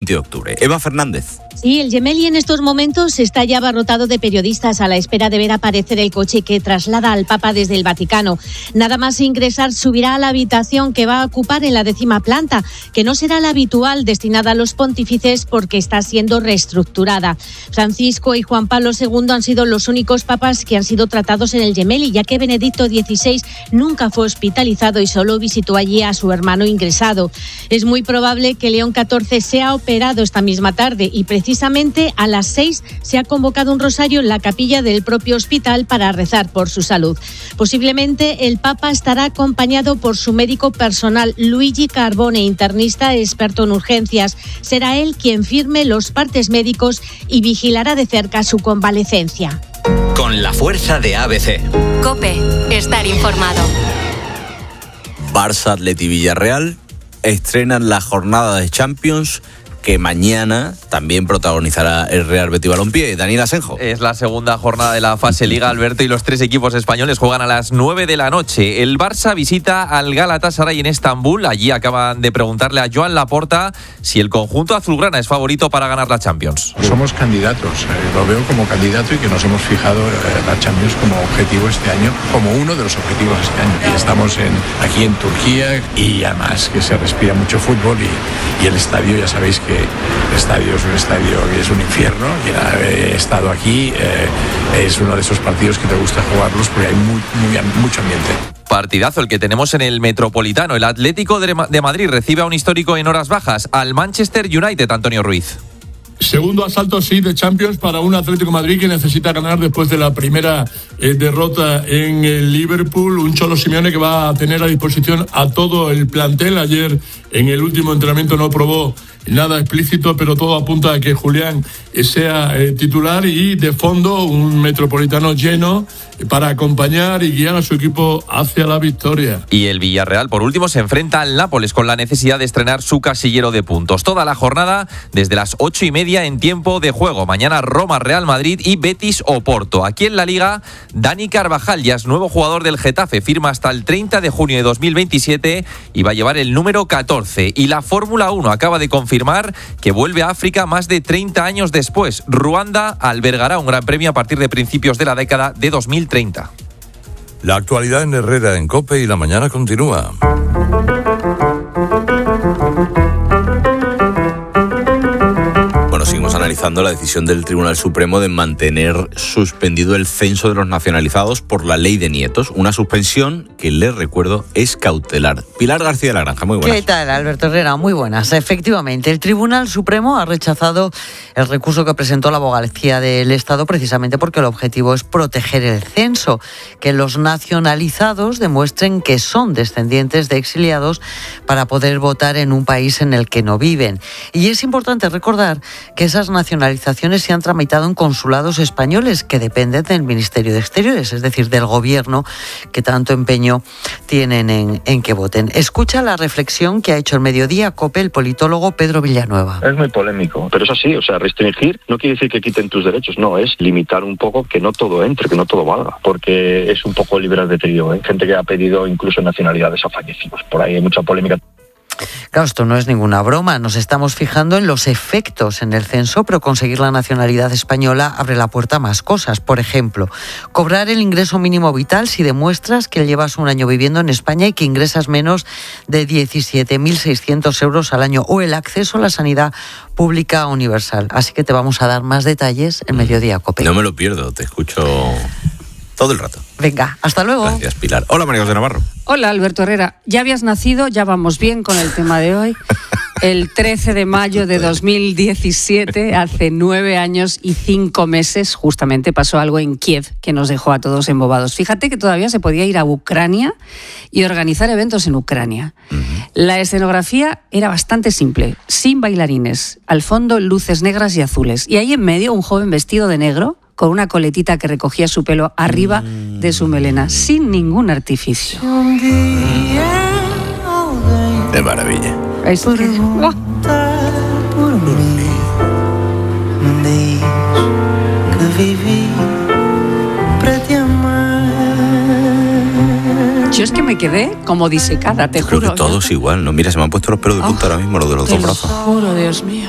20 de octubre. Eva Fernández. Sí, el Gemelli en estos momentos está ya abarrotado de periodistas a la espera de ver aparecer el coche que traslada al Papa desde el Vaticano. Nada más ingresar, subirá a la habitación que va a ocupar en la 10ª planta, que no será la habitual destinada a los pontífices porque está siendo reestructurada. Francisco y Juan Pablo II han sido los únicos papas que han sido tratados en el Gemelli, ya que Benedicto XVI nunca fue hospitalizado y solo visitó allí a su hermano ingresado. Es muy probable que León XIV sea operado esta misma tarde y precisamente a las 6 se ha convocado un rosario en la capilla del propio hospital para rezar por su salud. Posiblemente el Papa estará acompañado por su médico personal, Luigi Carbone, internista experto en urgencias. Será él quien firme los partes médicos y vigilará de cerca su convalecencia. Con la fuerza de ABC. COPE. Estar informado. Barça, Atleti, Villarreal estrenan la jornada de Champions que mañana también protagonizará el Real Betis Balompié. Daniel Asenjo. Es la segunda jornada de la fase Liga, Alberto, y los 3 equipos españoles juegan a las 9 de la noche. El Barça visita al Galatasaray en Estambul. Allí acaban de preguntarle a Joan Laporta si el conjunto azulgrana es favorito para ganar la Champions. Somos candidatos, lo veo como candidato y que nos hemos fijado la Champions como objetivo este año, como uno de los objetivos este año. Y estamos aquí en Turquía y además que se respira mucho fútbol y el estadio, ya sabéis que el estadio es un estadio que es un infierno. He estado aquí, es uno de esos partidos que te gusta jugarlos porque hay mucho ambiente. Partidazo el que tenemos en el Metropolitano. El Atlético de Madrid recibe a un histórico en horas bajas, al Manchester United, Antonio Ruiz. Segundo asalto, sí, de Champions para un Atlético de Madrid que necesita ganar después de la primera derrota en el Liverpool. Un Cholo Simeone que va a tener a disposición a todo el plantel. Ayer en el último entrenamiento no probó nada explícito, pero todo apunta a que Julián sea titular y de fondo un Metropolitano lleno para acompañar y guiar a su equipo hacia la victoria. Y el Villarreal, por último, se enfrenta al Nápoles con la necesidad de estrenar su casillero de puntos. Toda la jornada desde las 8:30 en tiempo de juego. Mañana Roma, Real Madrid y Betis Oporto. Aquí en la Liga, Dani Carvajal ya es nuevo jugador del Getafe. Firma hasta el 30 de junio de 2027 y va a llevar el número 14. Y la Fórmula 1 acaba de confirmar que vuelve a África más de 30 años después. Ruanda albergará un gran premio a partir de principios de la década de 2030. La actualidad en Herrera, en COPE, y la mañana continúa. Seguimos analizando la decisión del Tribunal Supremo de mantener suspendido el censo de los nacionalizados por la ley de nietos. Una suspensión que, les recuerdo, es cautelar. Pilar García de la Granja, muy buenas. ¿Qué tal, Alberto Herrera? Muy buenas. Efectivamente, el Tribunal Supremo ha rechazado el recurso que presentó la Abogacía del Estado precisamente porque el objetivo es proteger el censo, que los nacionalizados demuestren que son descendientes de exiliados para poder votar en un país en el que no viven. Y es importante recordar que esas nacionalizaciones se han tramitado en consulados españoles que dependen del Ministerio de Exteriores, es decir, del gobierno que tanto empeño tienen en que voten. Escucha la reflexión que ha hecho el Mediodía COPE el politólogo Pedro Villanueva. Es muy polémico, pero es así, restringir no quiere decir que quiten tus derechos, no, es limitar un poco que no todo entre, que no todo valga, porque es un poco libre albedrío, gente que ha pedido incluso nacionalidades a fallecidos, por ahí hay mucha polémica. Claro, esto no es ninguna broma. Nos estamos fijando en los efectos en el censo, pero conseguir la nacionalidad española abre la puerta a más cosas. Por ejemplo, cobrar el ingreso mínimo vital si demuestras que llevas un año viviendo en España y que ingresas menos de 17.600 euros al año, o el acceso a la sanidad pública universal. Así que te vamos a dar más detalles en Mediodía COPE. No me lo pierdo, te escucho todo el rato. Venga, hasta luego. Gracias, Pilar. Hola, María José Navarro. Hola, Alberto Herrera. Ya habías nacido, ya vamos bien con el tema de hoy. El 13 de mayo de 2017, hace 9 años y 5 meses, justamente pasó algo en Kiev que nos dejó a todos embobados. Fíjate que todavía se podía ir a Ucrania y organizar eventos en Ucrania. La escenografía era bastante simple, sin bailarines, al fondo luces negras y azules. Y ahí en medio un joven vestido de negro, con una coletita que recogía su pelo arriba de su melena, sin ningún artificio. De maravilla. Es que... ¡Oh! Yo es que me quedé como disecada, te juro. Creo que todos igual, ¿no? Mira, se me han puesto los pelos de punta ahora mismo, los de los dos brazos. Te lo juro, Dios mío.